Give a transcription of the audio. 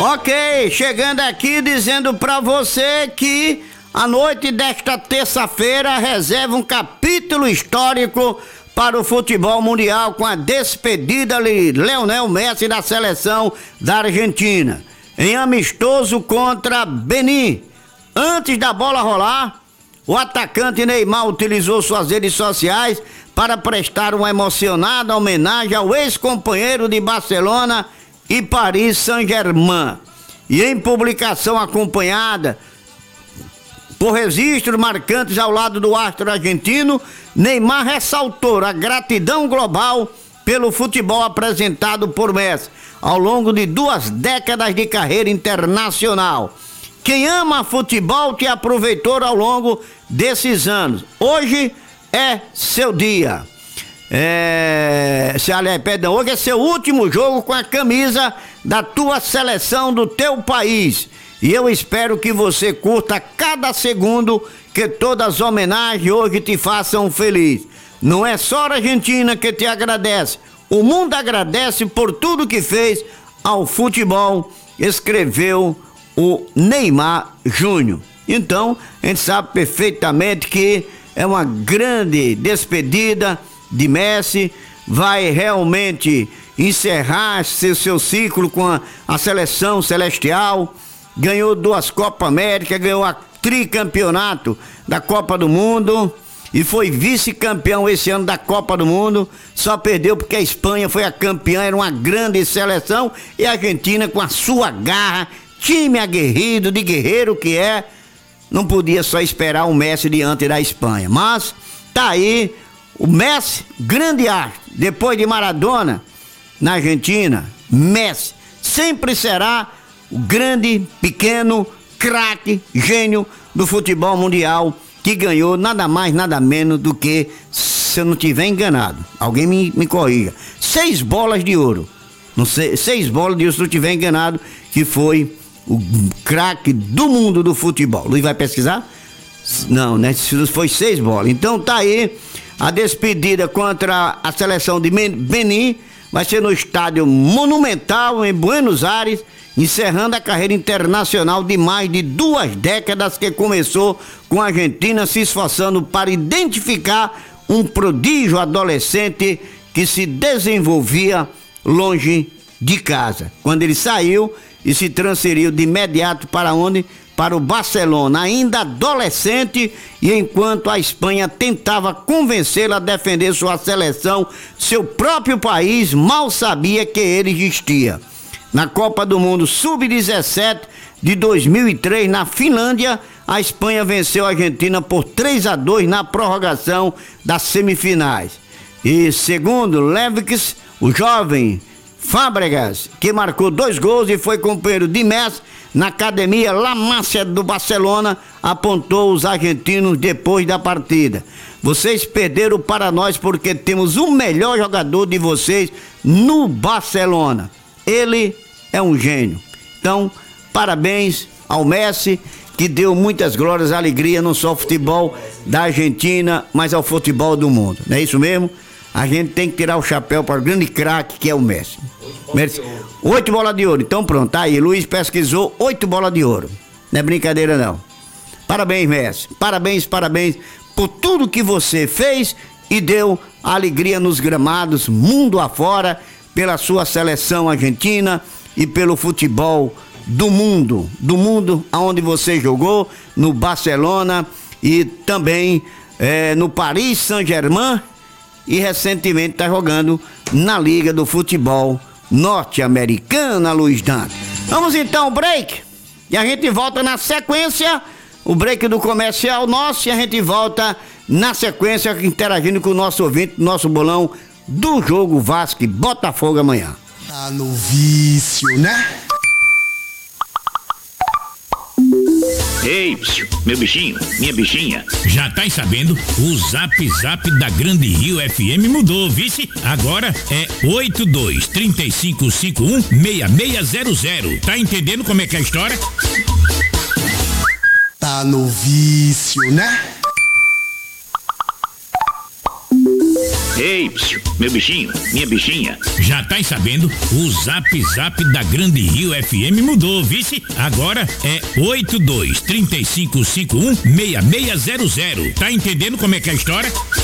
Ok, chegando aqui dizendo pra você que a noite desta terça-feira reserva um capítulo histórico para o futebol mundial com a despedida de Lionel Messi da seleção da Argentina, em amistoso contra Benin. Antes da bola rolar, o atacante Neymar utilizou suas redes sociais para prestar uma emocionada homenagem ao ex-companheiro de Barcelona e Paris Saint-Germain. E em publicação acompanhada por registros marcantes ao lado do astro argentino, Neymar ressaltou a gratidão global pelo futebol apresentado por Messi ao longo de 2 décadas de carreira internacional. Quem ama futebol te aproveitou ao longo desses anos. Hoje é seu dia. Hoje é seu último jogo com a camisa da tua seleção do teu país. E eu espero que você curta cada segundo, que todas as homenagens hoje te façam feliz. Não é só a Argentina que te agradece, o mundo agradece por tudo que fez ao futebol, escreveu o Neymar Júnior. Então, a gente sabe perfeitamente que é uma grande despedida de Messi, vai realmente encerrar seu ciclo com a seleção celestial. Ganhou 2 Copas América, ganhou a tricampeonato da Copa do Mundo e foi vice-campeão esse ano da Copa do Mundo. Só perdeu porque a Espanha foi a campeã, era uma grande seleção, e a Argentina, com a sua garra, time aguerrido, de guerreiro que é, não podia só esperar o Messi diante da Espanha. Mas tá aí o Messi, grande arte, depois de Maradona na Argentina. Messi sempre será o grande, pequeno, craque, gênio do futebol mundial, que ganhou nada mais, nada menos do que, se eu não estiver enganado, alguém me corrija, 6 bolas de ouro. Não sei, 6 bolas de ouro, se eu estiver enganado, que foi o craque do mundo do futebol. Luiz vai pesquisar? Não, né? Foi 6 bolas. Então tá aí a despedida contra a seleção de Benin. Vai ser no estádio Monumental, em Buenos Aires, encerrando a carreira internacional de mais de 2 décadas, que começou com a Argentina se esforçando para identificar um prodígio adolescente que se desenvolvia longe de casa. Quando ele saiu e se transferiu de imediato para onde? Para o Barcelona, ainda adolescente, e enquanto a Espanha tentava convencê-lo a defender sua seleção, seu próprio país mal sabia que ele existia. Na Copa do Mundo Sub-17 de 2003, na Finlândia, a Espanha venceu a Argentina por 3-2 na prorrogação das semifinais. E segundo Levics, o jovem Fábregas, que marcou 2 gols e foi companheiro de Messi na academia La Masia do Barcelona, apontou os argentinos depois da partida. Vocês perderam para nós porque temos o melhor jogador de vocês no Barcelona. Ele é um gênio. Então, parabéns ao Messi, que deu muitas glórias, alegria, não só ao futebol da Argentina, mas ao futebol do mundo. Não é isso mesmo? A gente tem que tirar o chapéu para o grande craque que é o Messi. 8 bolas de ouro. Então pronto, tá aí, Luiz pesquisou 8 bolas de ouro. Não é brincadeira não. Parabéns, Messi. Parabéns por tudo que você fez e deu alegria nos gramados, mundo afora, pela sua seleção argentina e pelo futebol do mundo aonde você jogou, no Barcelona e também no Paris Saint-Germain, e recentemente está jogando na Liga do Futebol Norte-Americana, Luiz Dante. Vamos então, break, e a gente volta na sequência, o break do comercial nosso, e a gente volta na sequência interagindo com o nosso ouvinte, nosso bolão do jogo Vasco e Botafogo amanhã. Tá no vício, né? Ei, meu bichinho, minha bichinha. Já tá sabendo? O Zap Zap da Grande Rio FM mudou, vice? Agora é 82-3551-6600. Tá entendendo como é que é a história? Tá no vício, né? Ei, meu bichinho, minha bichinha. Já tá sabendo? O Zap Zap da Grande Rio FM mudou, vice? Agora é 82-3551-6600. Tá entendendo como é que é a história?